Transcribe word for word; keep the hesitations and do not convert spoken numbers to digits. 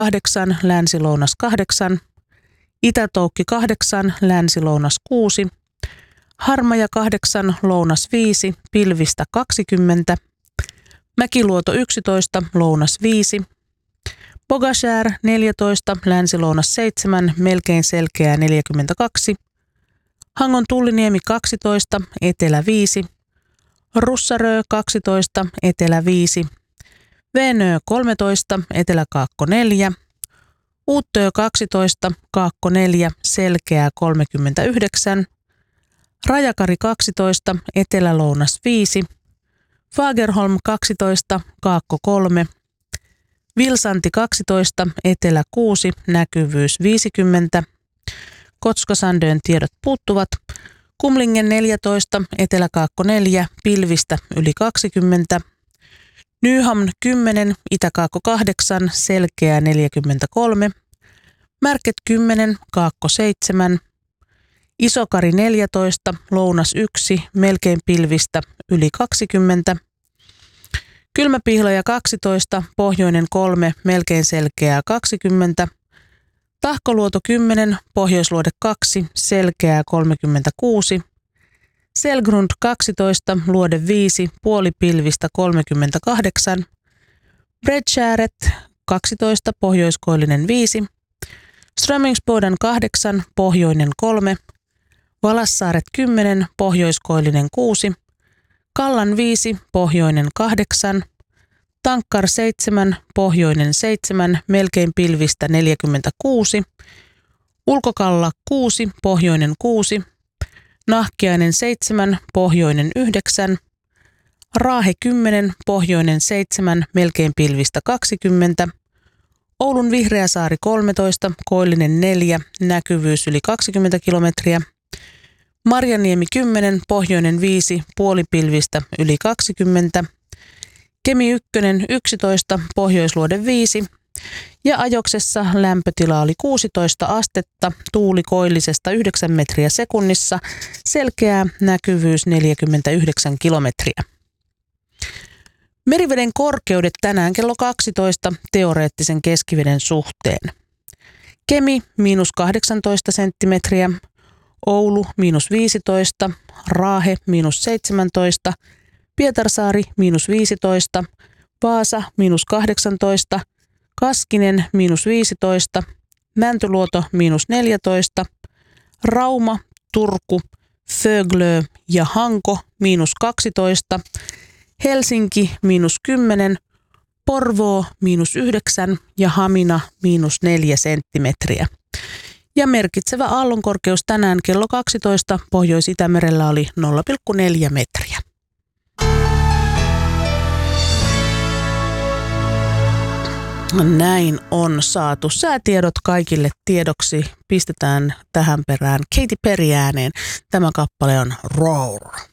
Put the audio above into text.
kahdeksan, länsi-lounas kahdeksan, Itä-Toukki kahdeksan, länsi-lounas kuusi, Harmaja kahdeksan, lounas viisi, pilvistä kaksikymmentä, Mäkiluoto yksitoista, lounas viisi, Bogashär neljätoista, länsi-lounas seitsemän, melkein selkeää neljäkymmentäkaksi, Hangon Tulliniemi kaksitoista, etelä viisi, Russarö kaksitoista, etelä viisi, Veenö kolmetoista, etelä-kaakko neljä, Uuttöö kaksitoista, kaakko neljä, selkeää kolmekymmentäyhdeksän, Rajakari kaksitoista, etelä-lounas viisi, Fagerholm kaksitoista, kaakko kolme, Vilsanti kaksitoista, etelä kuusi, näkyvyys viisikymmentä, Kotkasandön tiedot puuttuvat, Kumlingen neljätoista, etelä-kaakko neljä, pilvistä yli kaksikymmentä, Nyhamn kymmenen, itä-kaakko kahdeksan, selkeää neljäkymmentäkolme, Märket kymmenen, kaakko seitsemän, Isokari neljätoista, lounas yksi, melkein pilvistä yli kaksikymmentä, Kylmäpihlaja kaksitoista, pohjoinen kolme, melkein selkeää kaksikymmentä, Tahkoluoto kymmenen, pohjoisluode kaksi, selkeää kolmekymmentäkuusi, Selgrund kaksitoista, luode viisi, puolipilvistä kolmekymmentäkahdeksan, Bredskäret kaksitoista, pohjoiskoillinen viisi, Strömingsboden kahdeksan, pohjoinen kolme, Valassaaret kymmenen, pohjoiskoillinen kuusi, Kallan viisi, pohjoinen kahdeksan, Tankkar seitsemän, pohjoinen seitsemän, melkein pilvistä neljäkymmentäkuusi, Ulkokalla kuusi, pohjoinen kuusi, Nahkiainen seitsemän, pohjoinen yhdeksän, Raahe kymmenen, pohjoinen seitsemän, melkein pilvistä kaksikymmentä, Oulun Vihreäsaari kolmetoista, koillinen neljä, näkyvyys yli kaksikymmentä kilometriä, Marjaniemi kymmenen, pohjoinen viisi, puolipilvistä yli kaksikymmentä, Kemi ykkönen yksitoista, pohjoisluode viisi ja Ajoksessa lämpötila oli kuusitoista astetta, tuuli koillisesta yhdeksän metriä sekunnissa, selkeää näkyvyys neljäkymmentäyhdeksän kilometriä. Meriveden korkeudet tänään kello kaksitoista teoreettisen keskiveden suhteen. Kemi miinus kahdeksantoista senttimetriä, Oulu miinus viisitoista, Raahe miinus seitsemäntoista, Pietarsaari miinus viisitoista, Vaasa miinus kahdeksantoista, Kaskinen miinus viisitoista, Mäntyluoto miinus neljätoista, Rauma, Turku, Föglö ja Hanko miinus kaksitoista, Helsinki miinus kymmenen, Porvoo miinus yhdeksän ja Hamina miinus neljä senttimetriä. Ja merkitsevä aallonkorkeus tänään kello kaksitoista Pohjois-Itämerellä oli nolla pilkku neljä metriä. Näin on saatu säätiedot kaikille tiedoksi. Pistetään tähän perään Katy Perry ääneen. Tämä kappale on Roar.